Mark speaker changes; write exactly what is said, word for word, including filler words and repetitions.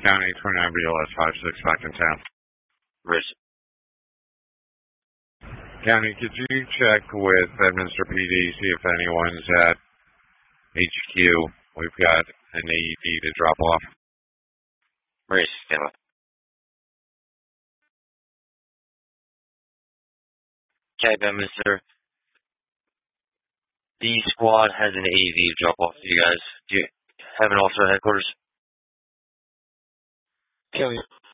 Speaker 1: County, twenty-nine B L S five six back in town.
Speaker 2: Rich.
Speaker 1: County, could you check with Bedminster P D, see if anyone's at H Q? We've got an A E D to drop off.
Speaker 2: Rich, stand by. Okay, Bedminster. The squad has an A E D to drop off to you guys. Do you have an officer at headquarters?
Speaker 3: Kelly,